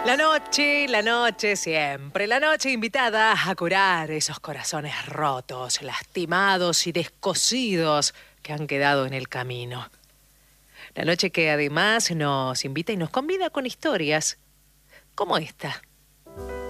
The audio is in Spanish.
La noche, siempre. La noche invitada a curar esos corazones rotos, lastimados y descosidos que han quedado en el camino. La noche que además nos invita y nos convida con historias como esta.